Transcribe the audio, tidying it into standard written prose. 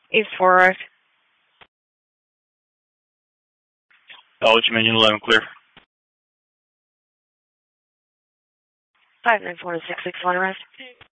East 4 arrived. College Dominion 11 clear. 594 to 661 arrived.